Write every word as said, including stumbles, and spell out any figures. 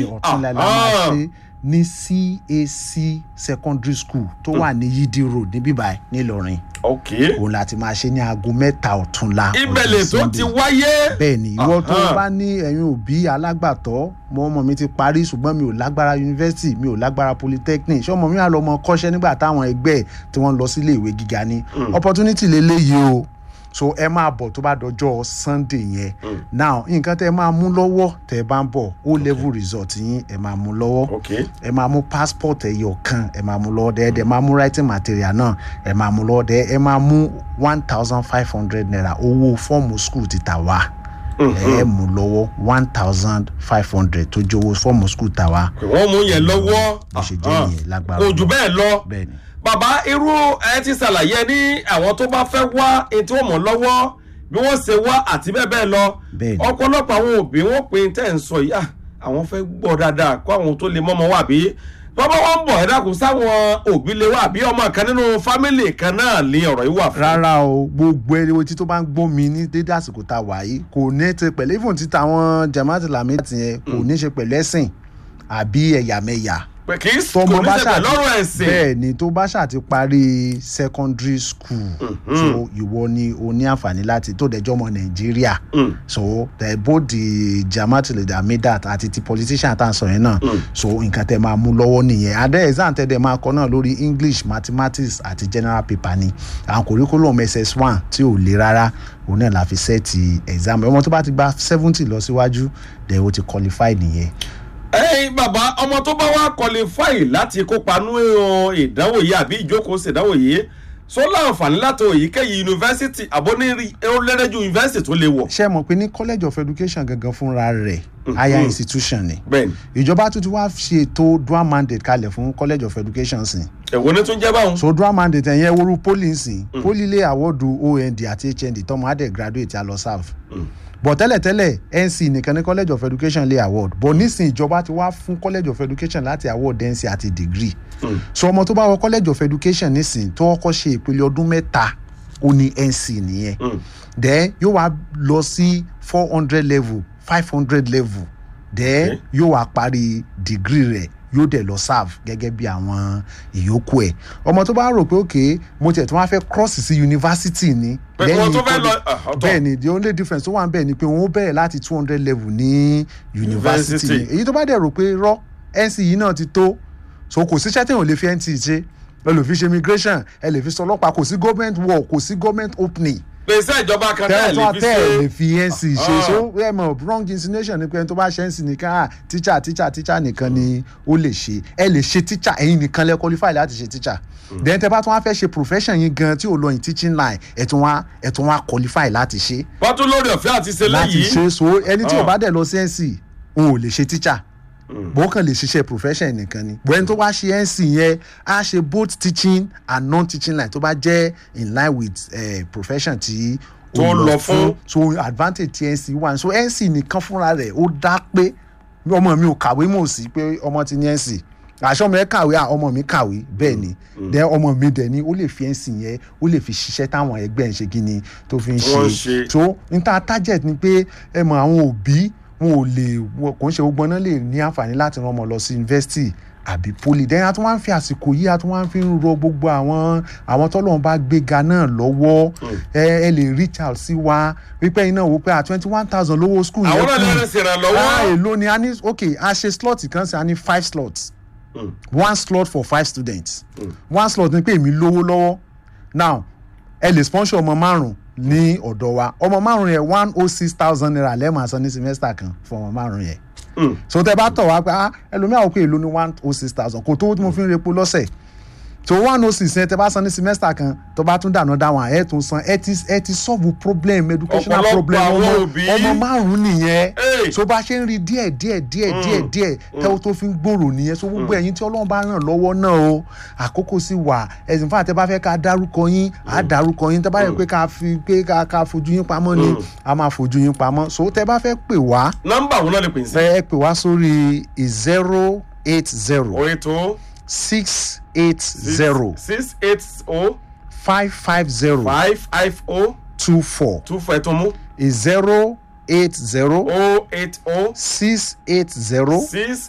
bẹ́ẹ̀ni ọ̀túnla la máa ṣe ní C A C secondary school tó wà ní Yidi road níbí báyìí nílọrin. ok òun láti máa ṣe ní aago mẹ́ta ọ̀túnla. ìbẹ̀lẹ̀ tó ti wáyé. bẹ́ẹ̀ni ìwọ tó bá ní ẹ̀yin òbí alágbàtọ́ mo ọmọ mi ti parí ṣùgbọ́n mi ò lágbára yunifásitì mi ò lágbára polytechnic ṣé ọmọ mi á lọ mọ kọ́ṣẹ́ nígbà táwọn ẹgbẹ́ tí wọ́n lọ sílé ìwé gíga ní opportunity lélẹ́yìí o so ẹ máa bọ̀ tó bá dọjọ́ Sunday yẹn mm. now nǹkan tẹ́ ẹ máa mú lọ́wọ́ tẹ́ ẹ bá ń bọ̀ O level okay. result yín ẹ máa mú lọ́wọ́ okay. ẹ máa mú passport ẹyọ kan ẹ máa mú lọ́wọ́ dẹ́ ẹ máa mú writing material náà ẹ máa mú lọ́wọ́ dẹ́ ẹ máa mú one thousand five hundred naira owó fọ́ọ̀mù school ti tà wá ẹ mú lọ́wọ́ one thousand five hundred tó jẹ́ owó fọ́ọ̀mù school tà wá. wọ́n mú yẹn lọ́wọ́ bó ṣe jẹ́ nìyẹn lágbára kò jù bẹ́ẹ̀ lọ. bẹ́ẹ̀ni bàbá irú ẹ ti ṣàlàyé ní àwọn tó bá fẹ́ wá etí wọn mọ̀ lọ́wọ́ bí wọ́n ṣe wá àti bẹ́ẹ̀ bẹ́ẹ̀ lọ ọ̀pọ̀lọpọ̀ àwọn òbí wọn pè tẹ́ ń sọ yá àwọn fẹ́ gbọ́ dáadáa kó àwọn tó lè mọ́mọ́ wà bí bàbá wọn bọ̀ ẹ dákun sáwọn òbí lè wà bí ọmọ kan nínú fámìlì kan náà ní ọ̀rọ̀ yìí wà fún. rárá o gbogbo ẹni tí tó bá ń gbọ́ mi ní dédé àsìkò tá a wà yìí kò ní ṣe pẹ̀lú ìfún títa àwọn Jamaat Islamiyya yẹn kò ní ṣe pẹ̀lú ẹ̀sìn àbí ẹ̀yàmẹ̀yà kì í kò ní ṣe lọ́rọ̀ ẹ̀sìn. bẹ́ẹ̀ ni tó bá ṣáà ti parí secondary school mm-hmm. so ìwọ ni o ní àǹfààní láti tó dẹjọ́ ọmọ Nàìjíríà mm. so the, both the Jamaat Islamiyya àti ti politician tá à ń sọ yẹn náà mm. so nǹkan tẹ máa mú lọ́wọ́ nìyẹn adé exam tẹ dẹ máa kọ náà lórí English mathematics àti general paper ni àwọn curriculum S S one tí ò le rárá òun náà la fi sẹ́ẹ̀tì exam ọmọ tó bá ti gba seventy lọ síwájú dẹ̀ o ti qualify nìyẹn. ẹ̀yin bàbá ọmọ tó bá wá qualify láti kópa nú ìdánwò yìí àbí ìjókòó ṣèdánwò yìí so láǹfààní láti èyíkéyìí yunifásitì àbónírí ẹlẹ́rẹ́jú yunifásitì tó lè wọ̀. ṣé mọ̀ pé ní college of education gangan fúnra rẹ̀ higher institution ni ìjọba tuntun wá ṣe ètò dual mandate kalẹ̀ fún college of education sí. èwo ni tún jẹ́ báwọn. so dual mandate ẹ̀yẹn wọ́rú poli sí poli lè àwọ́dù O N D àti H N D tọ́mọ adé graduate a lọ serve. Mm. but tẹ́lẹ̀tẹ́lẹ̀ N C nìkan ní college of education lè award but nísìnyí ìjọba ti wá fún college of education láti award N C àti degree. Mm. so ọmọ tó bá wọ college of education nísìnyí tó kọ́kọ́ ṣe ìpele ọdún mẹ́ta ó ní N C nìyẹn. Mm. then yóò wá lọ sí four hundred level five hundred level then okay. yóò wá parí degree rẹ̀ yóò dẹ̀ lọ serve gẹ́gẹ́ bí àwọn ìyókù ẹ̀ ọmọ tó bá rò pé ok mo tiẹ̀ tí wọ́n á fẹ́ cross sí university ni lẹ́yìn bẹ́ẹ̀ ni the only difference tó wà ń bẹ̀ ni pé wọ́n bẹ̀rẹ̀ láti two hundred level ní university ni èyí tó bá dẹ̀ rò pé rọ́ N C yìí náà ti tó so kò síṣẹ́ tí èèyàn lè fi N C ṣe ẹ lè fi ṣe immigration ẹ lè fi sọ ọlọ́pàá kò sí government work kò sí government opening pèsè ìjọba kan náà lè fi ṣe tẹ́ẹ̀ lè fi N C ṣe so ẹ mọ̀ wrong insinuation ni pé ẹni tó bá ṣe N C nìkan ah teacher teacher teacher nìkan ni ó lè ṣe ẹ lè ṣe teacher ẹ̀yin nìkan lẹ qualify láti ṣe teacher then tẹ́ bá tún wá fẹ́ ṣe profession yín gan tí ò lọ in teaching line ẹ̀ tún wá ẹ̀ tún wá qualify láti ṣe. wọ́n tún lórí ọ̀fẹ́ àti ṣe lẹ́yìn láti ṣe so ẹni tí ò bá dẹ̀ lọ sí N C òun ò lè ṣe teacher bó kàn lè ṣiṣẹ́ profession nìkan ni bó ẹni tó wá ṣe N C yẹn á ṣe both teaching and non-teaching line tó bá jẹ́ in line with uh, profession tí tó lọ fún so advantage ti N C one so N C nìkan fúnra rẹ̀ ó dá pé ọmọ mi ò kàwé mọ̀ sí pé ọmọ ti ní N C àṣọ ọmọ ẹ kàwé à ọmọ mi kàwé bẹ́ẹ̀ ni then ọmọ mi dẹ̀ ni ó lè fi N C yẹn ó lè fi ṣiṣẹ́ táwọn ẹgbẹ́ ń ṣe kí ni tó fi ń ṣe so níta target ni pé ẹ mọ àwọn òbí wọn ò lè kò ń ṣe gbogbo náà lè ní àǹfààní láti rán ọmọ lọ sí university àbí poli then a tún wá ń fi àsìkò yìí a tún wá ń fi ń rọ gbogbo àwọn àwọn tọ́lọ́run bá gbéga náà lọ́wọ́ ẹ ẹ lè reach out sí wa wípé iná wò pé à twenty one thousand lówó school yẹn kù àwọn náà lè ṣèrànlọ́wọ́ ah èló ni a ní ok a ṣe slot kan sí a ní five slots mm. one slot for five students mm. one slot ni pé èmi lówó lọ́wọ́ now ẹ lè sponsor ọmọ márùn ní ọ̀dọ̀ wa ọmọ márùn yẹn one oh six thousand naira lẹ́ẹ̀ma san ní semester kan fún ọmọ márùn yẹn. Mm. so tẹ bá tọ̀ wá pé ah ẹlòmíà òkè èlò ní one oh six thousand kò tó tí mo fi ń repo lọ́sẹ̀ so one oh six yẹn tẹ bá san ní semester kan tó bá tún dànù dáwọn ẹ tún san ẹ ti ẹ ti solve problem educational problem ọmọ ọmọ márùn nìyẹn so bá ṣe ń rí díẹ̀ díẹ̀ díẹ̀ díẹ̀ díẹ̀ tẹ́wọ́ tó fi ń gbòòrò nìyẹn so gbogbo ẹ̀yin tí Ọlọ́run bá ràn lọ́wọ́ náà o àkókò sì wà ẹ̀sìn fún àtẹ bá fẹ́ ká dárúkọ yín á dárúkọ yín tẹ́ bá yẹ pé ká fi pé ká ká fojú yín pamọ́ ni a máa fojú yín pamọ́ so tẹ́ bá fẹ́ pè wá. nọ́mbà wo náà lè pè sí. ẹ pè wá sórí zero eight zero. o eight o. six eight zero. six eight o. five five zero. five five o. two four. two four ẹ̀tọ́ mú. zero eight zero. o eight o. six eight zero. six